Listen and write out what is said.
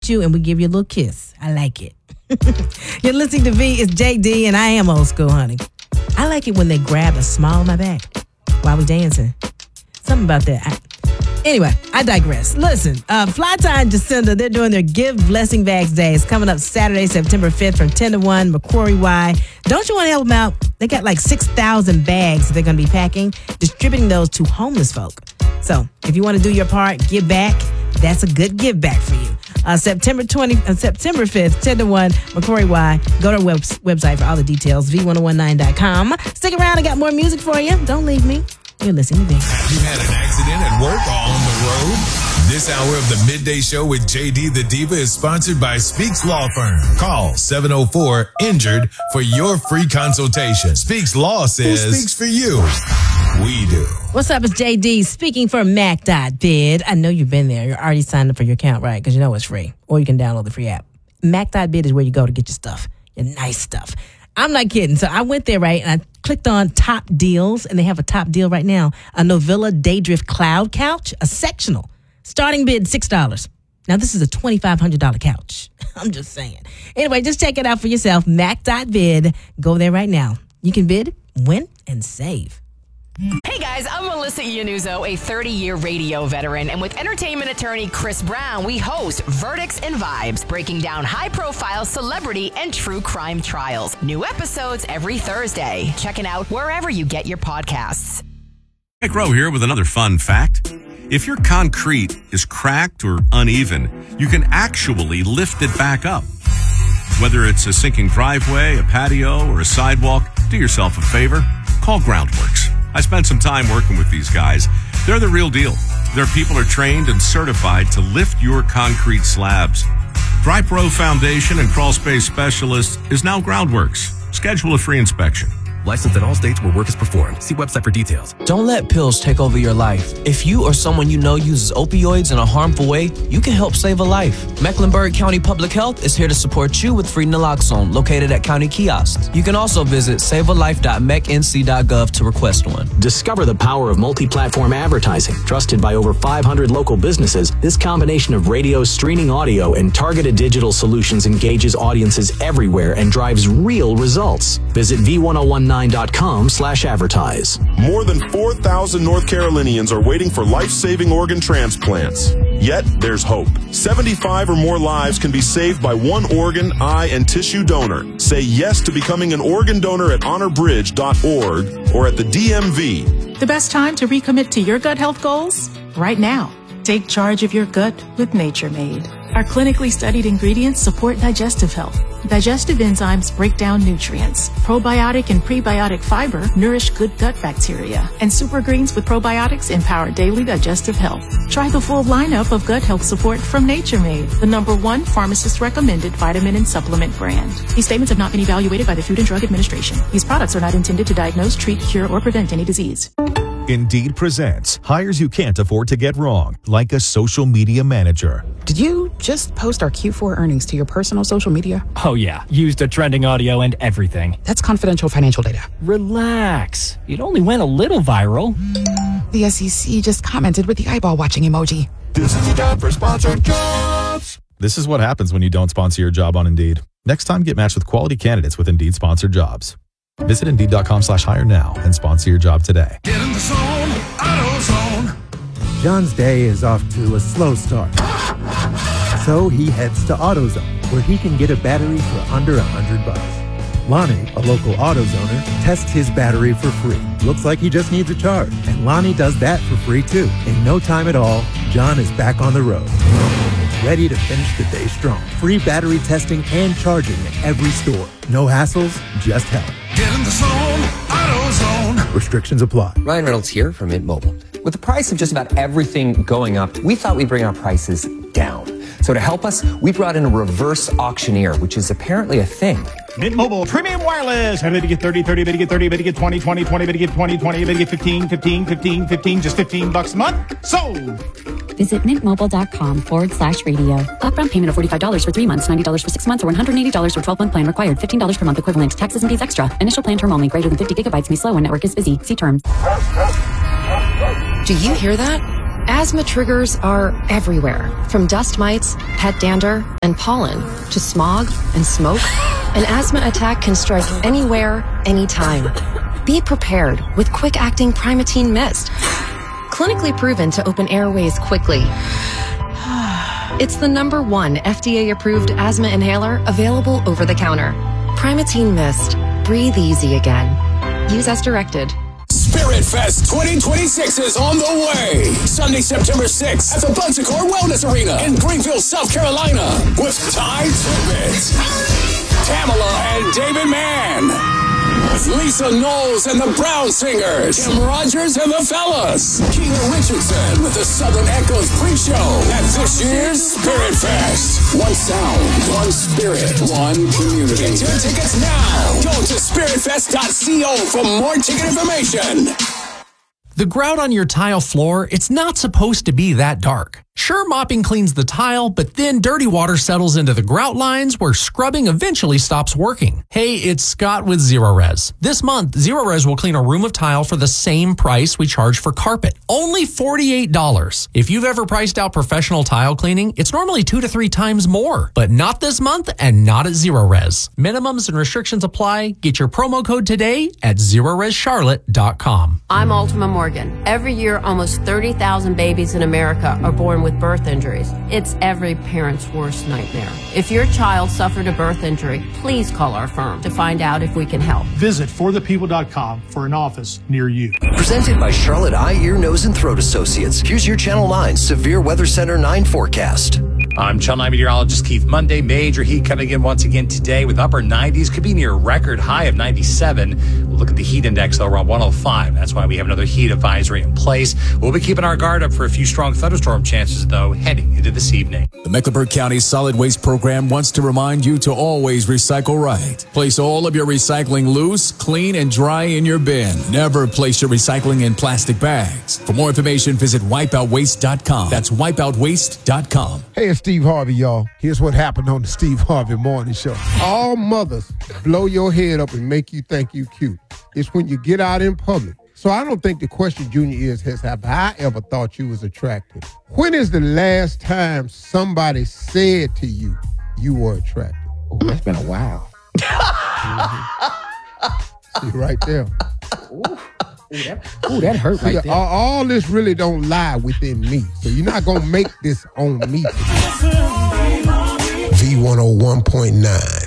you and we give you a little kiss. I like it. You're listening to V. It's JD, and I am old school, honey. I like it when they grab a smile on my back while we dancing. Something about that. Anyway, I digress. Listen, Fly Tie and Jacinda, they're doing their Give Blessing Bags Day. It's coming up Saturday, September 5th from 10 to 1, Macquarie Y. Don't you want to help them out? They got like 6,000 bags that they're going to be packing, distributing those to homeless folk. So if you want to do your part, give back. That's a good give back for you. September 5th, 10 to 1, Macquarie Y. Go to our website for all the details, v1019.com. Stick around, I got more music for you. Don't leave me. You're listening to me. Have you had an accident at work or on the road? This hour of the Midday Show with JD the Diva is sponsored by Speaks Law Firm. Call 704-INJURED for your free consultation. Speaks Law says, who speaks for you? We do. What's up? It's JD speaking for Mac.bid. I know you've been there. You're already signed up for your account, right? Because you know it's free. Or you can download the free app. Mac.bid is where you go to get your stuff, your nice stuff. I'm not kidding. So I went there, right, and I clicked on top deals, and they have a top deal right now. A Novilla Daydrift Cloud couch, a sectional. Starting bid, $6. Now, this is a $2,500 couch. I'm just saying. Anyway, just check it out for yourself. Mac.bid. Go there right now. You can bid, win, and save. Hey guys, I'm Melissa Iannuzzo, a 30-year radio veteran, and with entertainment attorney Chris Brown, we host Verdicts and Vibes, breaking down high-profile celebrity and true crime trials. New episodes every Thursday. Check it out wherever you get your podcasts. Nick Rowe here with another fun fact. If your concrete is cracked or uneven, you can actually lift it back up. Whether it's a sinking driveway, a patio, or a sidewalk, do yourself a favor. Call Groundworks. I spent some time working with these guys. They're the real deal. Their people are trained and certified to lift your concrete slabs. Dry Pro Foundation and Crawl Space Specialist is now Groundworks. Schedule a free inspection. Licensed in all states where work is performed. See website for details. Don't let pills take over your life. If you or someone you know uses opioids in a harmful way, you can help save a life. Mecklenburg County Public Health is here to support you with free naloxone located at county kiosks. You can also visit savealife.mecnc.gov to request one. Discover the power of multi-platform advertising. Trusted by over 500 local businesses, this combination of radio, streaming audio, and targeted digital solutions engages audiences everywhere and drives real results. Visit v1019.com/advertise. More than 4,000 North Carolinians are waiting for life-saving organ transplants. Yet, there's hope. 75 or more lives can be saved by one organ, eye, and tissue donor. Say yes to becoming an organ donor at honorbridge.org or at the DMV. The best time to recommit to your gut health goals? Right now. Take charge of your gut with Nature Made. Our clinically studied ingredients support digestive health. Digestive enzymes break down nutrients. Probiotic and prebiotic fiber nourish good gut bacteria. And super greens with probiotics empower daily digestive health. Try the full lineup of gut health support from Nature Made, the #1 pharmacist-recommended vitamin and supplement brand. These statements have not been evaluated by the Food and Drug Administration. These products are not intended to diagnose, treat, cure, or prevent any disease. Indeed presents hires you can't afford to get wrong, like a social media manager. Did you just post our Q4 earnings to your personal social media? Oh yeah, used a trending audio and everything. That's confidential financial data. Relax, it only went a little viral. The SEC just commented with the eyeball watching emoji. This is the ad for sponsored jobs. This is what happens when you don't sponsor your job on Indeed. Next time, get matched with quality candidates with Indeed sponsored jobs. Visit Indeed.com/hire now and sponsor your job today. Get in the zone, AutoZone. John's day is off to a slow start. So he heads to AutoZone, where he can get a battery for under $100. Lonnie, a local AutoZoner, tests his battery for free. Looks like he just needs a charge. And Lonnie does that for free too. In no time at all, John is back on the road. Ready to finish the day strong. Free battery testing and charging at every store. No hassles, just help. Get in the zone, AutoZone. Restrictions apply. Ryan Reynolds here from Mint Mobile. With the price of just about everything going up, we thought we'd bring our prices down. So to help us, we brought in a reverse auctioneer, which is apparently a thing. Mint Mobile Premium Wireless. How to get 30, 30, better get 30, better get 20, 20, 20, better get 20, 20, better get 15, 15, 15, 15, just $15 a month. Sold! Visit mintmobile.com/radio. Upfront payment of $45 for 3 months, $90 for 6 months, or $180 for 12-month plan required. $15 per month equivalent. Taxes and fees extra. Initial plan term only. Greater than 50 gigabytes may slow when network is busy. See terms. Do you hear that? Asthma triggers are everywhere, from dust mites, pet dander, and pollen, to smog and smoke. An asthma attack can strike anywhere, anytime. Be prepared with quick-acting Primatene Mist. Clinically proven to open airways quickly. It's the #1 FDA-approved asthma inhaler available over the counter. Primatene Mist. Breathe easy again. Use as directed. Spirit Fest 2026 is on the way. Sunday, September 6th at the Bon Secours Wellness Arena in Greenville, South Carolina, with Ty Tribbett, Tamala and David Mann, with Lisa Knowles and the Brown Singers, Tim Rogers and the Fellas, Keela Richardson with the Southern Echoes pre-show at this year's Spirit Fest. One sound, one spirit, one community. Get your tickets now. Go to spiritfest.co for more ticket information. The grout on your tile floor, it's not supposed to be that dark. Sure, mopping cleans the tile, but then dirty water settles into the grout lines where scrubbing eventually stops working. Hey, it's Scott with Zerorez. This month, Zerorez will clean a room of tile for the same price we charge for carpet. Only $48. If you've ever priced out professional tile cleaning, it's normally 2 to 3 times more. But not this month and not at Zerorez. Minimums and restrictions apply. Get your promo code today at ZerorezCharlotte.com. I'm Ultima Morgan. Every year, almost 30,000 babies in America are born with birth injuries. It's every parent's worst nightmare. If your child suffered a birth injury, please call our firm to find out if we can help. Visit forthepeople.com for an office near you. Presented by Charlotte Eye, Ear, Nose, and Throat Associates. Here's your Channel 9 Severe Weather Center 9 forecast. I'm Channel 9 meteorologist Keith. Monday, major heat coming in once again today with upper 90s. Could be near a record high of 97. We'll look at the heat index, though, around 105. That's why we have another heat advisory in place. We'll be keeping our guard up for a few strong thunderstorm chances, though, heading into this evening. The Mecklenburg County Solid Waste Program wants to remind you to always recycle right. Place all of your recycling loose, clean, and dry in your bin. Never place your recycling in plastic bags. For more information, visit wipeoutwaste.com. That's wipeoutwaste.com. Hey, it's Steve Harvey, y'all. Here's what happened on the Steve Harvey Morning Show. All mothers blow your head up and make you think you cute. It's when you get out in public. So I don't think the question, Junior, is, have I ever thought you was attractive? When is the last time somebody said to you, you were attractive? Oh, that's been a while. See, right there. Ooh, that hurt right there. All this really don't lie within me. So you're not going to make this on me. V101.9.